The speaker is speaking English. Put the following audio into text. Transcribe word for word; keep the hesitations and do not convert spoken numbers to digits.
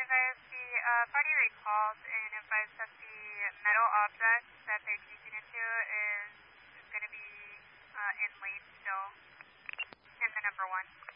advised the uh, party rate called and advised that the metal object that they're chasing into is, is going to be uh, in lane still in the number one.